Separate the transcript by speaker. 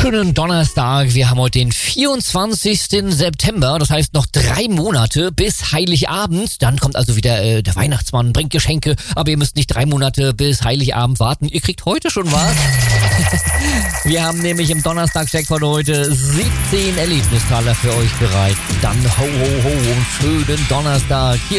Speaker 1: Schönen Donnerstag. Wir haben heute den 24. September. Das heißt noch 3 Monate bis Heiligabend. Dann kommt also wieder der Weihnachtsmann, bringt Geschenke. Aber ihr müsst nicht 3 Monate bis Heiligabend warten. Ihr kriegt heute schon was. Wir haben nämlich im Donnerstag-Jackpot heute 17 Erlebnistaler für euch bereit. Dann ho, ho, ho, schönen Donnerstag. Hier